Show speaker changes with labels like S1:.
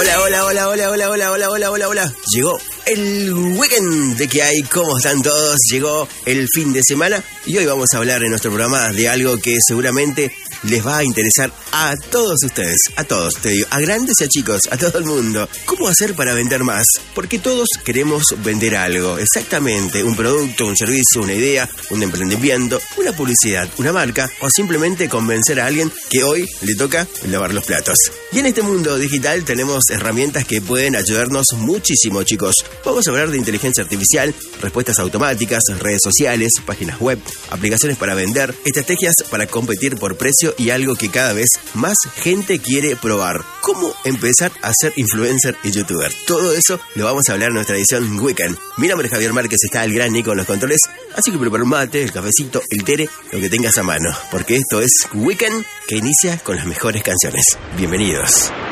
S1: Hola. Llegó el weekend de que hay, ¿cómo están todos? Llegó el fin de semana y hoy vamos a hablar en nuestro programa de algo que seguramente les va a interesar a todos ustedes, a todos, te digo, a grandes y a chicos, a todo el mundo. ¿Cómo hacer para vender más? Porque todos queremos vender algo, exactamente, un producto, un servicio, una idea, un emprendimiento, una publicidad, una marca o simplemente convencer a alguien que hoy le toca lavar los platos. Y en este mundo digital tenemos herramientas que pueden ayudarnos muchísimo, chicos. Vamos a hablar de inteligencia artificial, respuestas automáticas, redes sociales, páginas web, aplicaciones para vender, estrategias para competir por precio y algo que cada vez más gente quiere probar: cómo empezar a ser influencer y youtuber. Todo eso lo vamos a hablar en nuestra edición Weekend. Mi nombre es Javier Márquez, está el gran Nico en los controles, así que prepara un mate, el cafecito, el tere, lo que tengas a mano, porque esto es Weekend, que inicia con las mejores canciones. Bienvenidos.